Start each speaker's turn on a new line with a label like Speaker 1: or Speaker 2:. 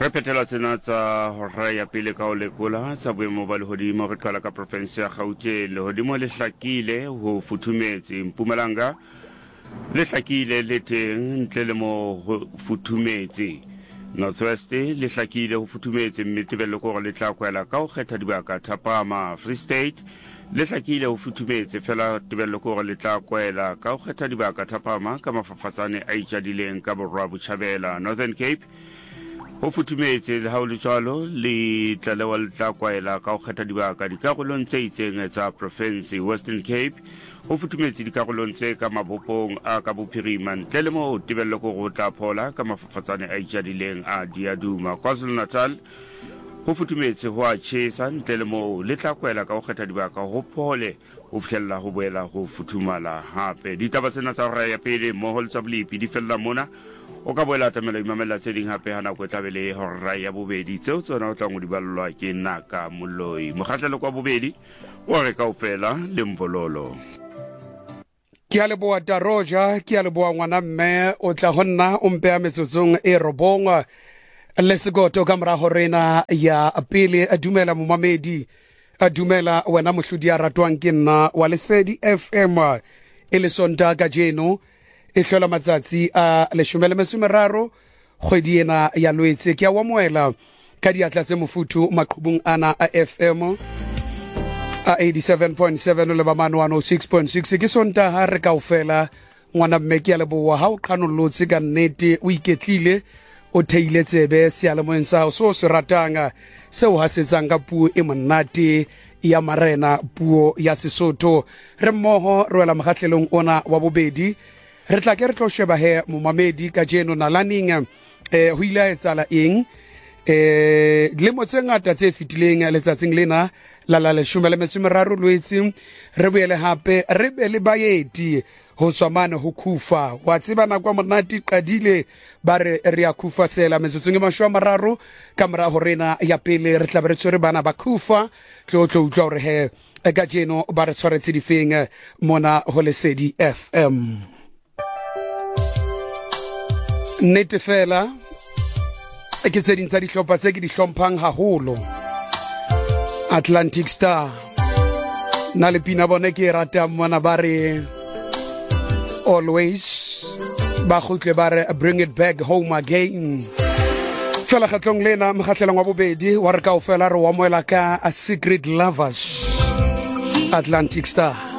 Speaker 1: Re petela tsena tsa hora ya pele ka o lekola tsa boemo ba lehodimo re qala ka province ya Gauteng. Lehodimo le hlakile ho futhumetse. Mpumalanga le hlakile le teng ntle le mo ho futhumetse. Northwest le hlakile ho futhumetse mme tebello ko le tla kwela ka ho kgetha dibaka Thapama. Free State le hlakile ho futhumetse fela tebello ko le tla kwela ka ho kgetha dibaka Thapama ka mafafatsane a itjadileng ka borwa Botjhabela. Northern Cape ho futhumetse le ha o le jwalo le tlalewa le tla kwaela ka ho kgetha dibaka dikarolong tse itseng tsa province. Western Cape ho futhumetse dikarolong tse ka mabopong a ka bophirima ntle le mo tebello ko go tla phola ka mafafatsane a itjadileng a Diaduma. KwaZulu-Natal ho futhumetse ho a tjhesa ntle le mo le tla kwaela ka ho kgetha dibaka ho phole ho fihlella ho boela ho futhumala hape. Ditaba tsena tsa hora ya pele mo ho tsa bolipi di fella mona o ka boela tamela imamela tse ding hape hana go tlabele hora ya bobedi tseo tsona o tla go di ballwa ke Naka Moloi. Mokgatlelo kwa bobedi o re kaofela le mvololo.
Speaker 2: Ke a leboa Taroja, ke a leboa ngwana mme o tla honna o mpea metsotsong e robonga le segoto ka mora horena ya pele. Dumela momamedi, dumela wena mohlodi ya ratwang ke nna wa Lesedi FM e le sonta ka jeno e hlola matsatsi a 13 kgwedi ena ya Loetse. Ke a wamoela ka diatla tse mofuthu maqhubung ana a FM a 87.7 le ba mano 106.6 ke sonta ha re kaofela ngwana mme ke a leboa ha o qhanollotse ka nnete o iketlile o theile tsebe sealemoeng sa so se ratanga seo ha setsang ka puo e monate ya marena puo ya Sesotho. Re mmoho re wela mogatlelong ona wa bobedi re tla ke re tlo sheba he momamedi ka jeno nalaning ho ile etsala eng le motsengata tse fitileng letsatsing lena la 13 Loetse. Re boele hape re be le baeti ho tswamane ho khufa wa tsebana kwa monati qadile ba re a khufa sela metsotsong e 30 ka mora horena ya pele re tla be re tshwere bana ba khufa tlo utlwa hore he ka jeno ba re tshwaretse difeng mona ho Lesedi FM. Nete fela ke tse ding tsa dihlopha tse ke di hlomphang haholo. Atlantic Star na le pina bone ke rata mona ba re always ba khutle ba re bring it back home again. Fela khatlong lena mkhatlelang wa bobedi wa re kaofela re wa moela ka a Secret Lovers. Atlantic Star.